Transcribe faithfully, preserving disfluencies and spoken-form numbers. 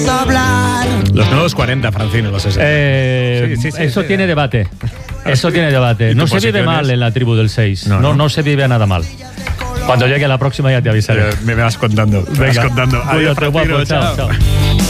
Los nuevos cuarenta, Francino, los sesenta. Eh, sí, sí, sí, eso sí, tiene sí. debate. Eso tiene debate. No se vive mal en la tribu del seis. No, no, no, no se vive nada mal. Cuando llegue la próxima ya te avisaré. Me vas contando. Me Venga, vas contando. Adiós, guapo, chao, chao.